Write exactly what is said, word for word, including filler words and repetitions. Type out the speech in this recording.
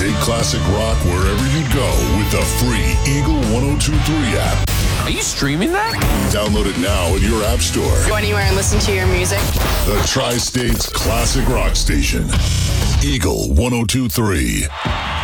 Take classic rock wherever you go with the free Eagle ten twenty-three app. Are you streaming that? Download it now in your app store. Go anywhere and listen to your music. The Tri-State's classic rock station. Eagle ten twenty-three.